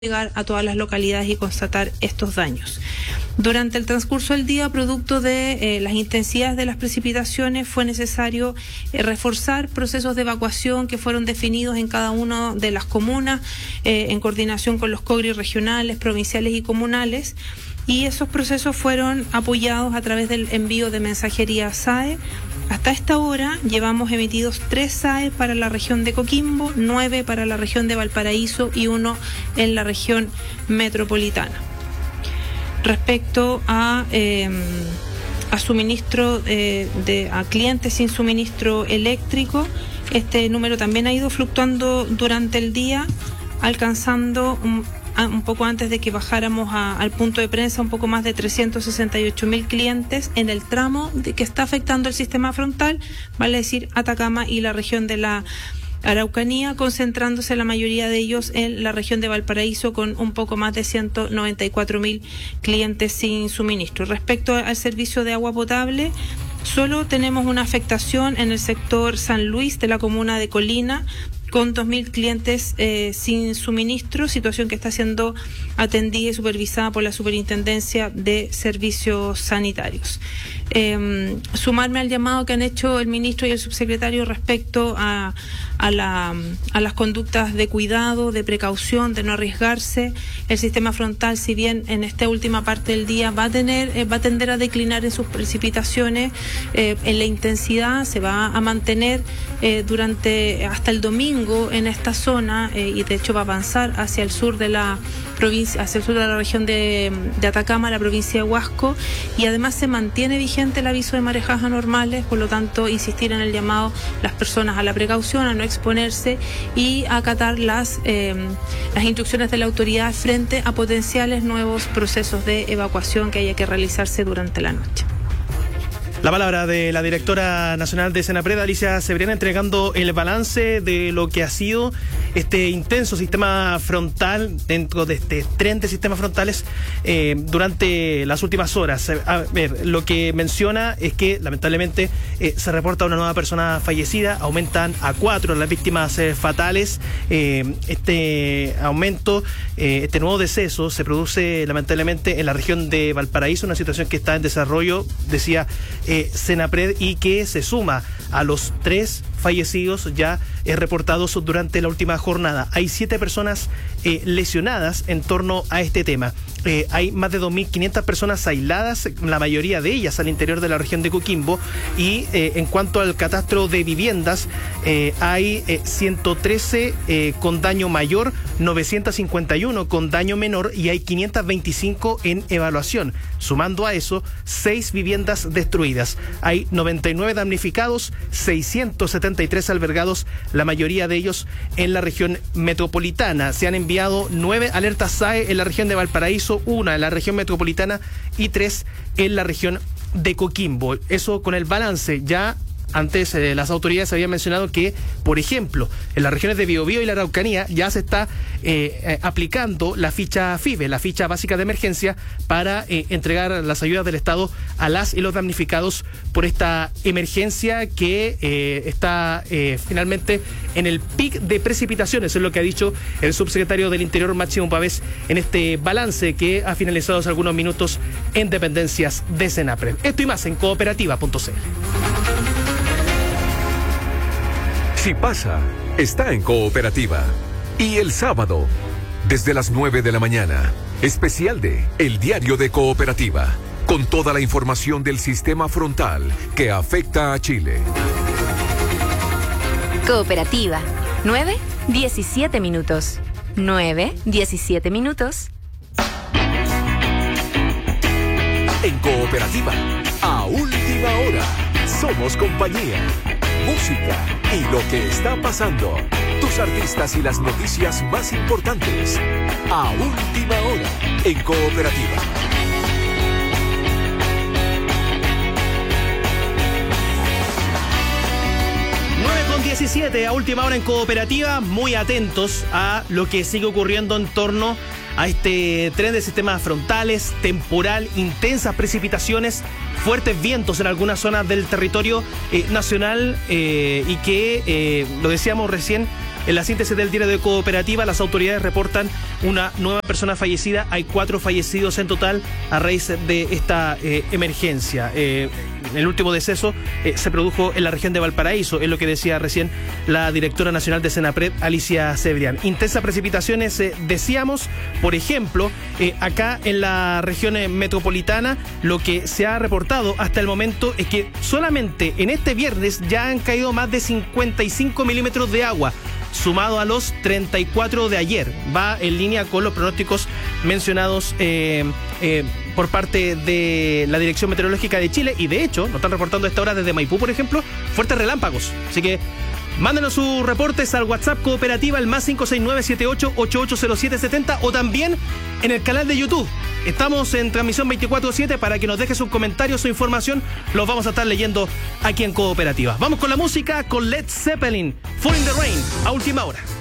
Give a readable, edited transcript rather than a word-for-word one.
llegar a todas las localidades y constatar estos daños. Durante el transcurso del día, producto de las intensidades de las precipitaciones, fue necesario reforzar procesos de evacuación que fueron definidos en cada una de las comunas, en coordinación con los COGRI regionales, provinciales y comunales. Y esos procesos fueron apoyados a través del envío de mensajería SAE. Hasta esta hora llevamos emitidos 3 SAE para la región de Coquimbo, 9 para la región de Valparaíso y 1 en la región metropolitana. Respecto a suministro a clientes sin suministro eléctrico, este número también ha ido fluctuando durante el día, alcanzando un poco antes de que bajáramos al punto de prensa un poco más de 368.000 clientes en el tramo que está afectando el sistema frontal, vale decir Atacama y la región de la Araucanía, concentrándose la mayoría de ellos en la región de Valparaíso con un poco más de 194.000 clientes sin suministro. Respecto al servicio de agua potable, solo tenemos una afectación en el sector San Luis de la comuna de Colina, con 2.000 clientes sin suministro, situación que está siendo atendida y supervisada por la Superintendencia de Servicios Sanitarios. Sumarme al llamado que han hecho el ministro y el subsecretario respecto a las conductas de cuidado, de precaución, de no arriesgarse. El sistema frontal, si bien en esta última parte del día va a tender a declinar en sus precipitaciones, en la intensidad se va a mantener hasta el domingo en esta zona, y de hecho va a avanzar hacia el sur de la provincia, hacia el sur de la región de Atacama, la provincia de Huasco, y además se mantiene vigente el aviso de marejadas anormales, por lo tanto insistir en el llamado las personas a la precaución, a no exponerse y a acatar las instrucciones de la autoridad frente a potenciales nuevos procesos de evacuación que haya que realizarse durante la noche. La palabra de la directora nacional de Senapred, Alicia Severiana, entregando el balance de lo que ha sido este intenso sistema frontal dentro de este tren de sistemas frontales durante las últimas horas. A ver, lo que menciona es que lamentablemente se reporta una nueva persona fallecida, aumentan a 4 las víctimas fatales. Este aumento, este nuevo deceso se produce lamentablemente en la región de Valparaíso, una situación que está en desarrollo, decía Senapred, y que se suma a los 3 fallecidos ya reportados durante la última jornada. Hay 7 personas lesionadas en torno a este tema. Hay más de 2.500 personas aisladas, la mayoría de ellas al interior de la región de Coquimbo, y en cuanto al catastro de viviendas, hay 113 con daño mayor, 951 con daño menor y hay 525 en evaluación. Sumando a eso, 6 viviendas destruidas. Hay 99 damnificados, 673 albergados, la mayoría de ellos en la región metropolitana. Se han enviado 9 alertas SAE en la región de Valparaíso, 1 en la región metropolitana y 3 en la región de Coquimbo. Eso con el balance. Ya antes las autoridades habían mencionado que, por ejemplo, en las regiones de Biobío y la Araucanía ya se está aplicando la ficha FIBE, la ficha básica de emergencia, para entregar las ayudas del Estado a las y los damnificados por esta emergencia que está finalmente en el pic de precipitaciones, es lo que ha dicho el subsecretario del Interior, Máximo Pavés, en este balance que ha finalizado hace algunos minutos en dependencias de Senapred. Esto y más en cooperativa.cl. Si pasa, está en Cooperativa. Y el sábado, desde las 9 de la mañana, especial de El Diario de Cooperativa, con toda la información del sistema frontal que afecta a Chile. Cooperativa, 9:17 minutos. 9:17 minutos. En Cooperativa, a última hora, somos compañía, música y lo que está pasando. Tus artistas y las noticias más importantes. A última hora, en Cooperativa. Con 17 a última hora en Cooperativa, muy atentos a lo que sigue ocurriendo en torno a este tren de sistemas frontales, temporal, intensas precipitaciones, fuertes vientos en algunas zonas del territorio nacional y que, lo decíamos recién, En la síntesis del diario de Cooperativa, las autoridades reportan una nueva persona fallecida. Hay 4 fallecidos en total a raíz de esta emergencia. El último deceso se produjo en la región de Valparaíso, es lo que decía recién la directora nacional de Senapred, Alicia Cebrián. Intensas precipitaciones, decíamos, por ejemplo, acá en la región metropolitana, lo que se ha reportado hasta el momento es que solamente en este viernes ya han caído más de 55 milímetros de agua, sumado a los 34 de ayer. Va en línea con los pronósticos mencionados por parte de la Dirección Meteorológica de Chile, y de hecho nos están reportando a esta hora desde Maipú, por ejemplo, fuertes relámpagos. Así que mándenos sus reportes al WhatsApp Cooperativa, el más 569-78880770, o también en el canal de YouTube. Estamos en transmisión 24/7 para que nos deje sus comentarios o información. Los vamos a estar leyendo aquí en Cooperativa. Vamos con la música, con Led Zeppelin, Fall in the Rain, a última hora.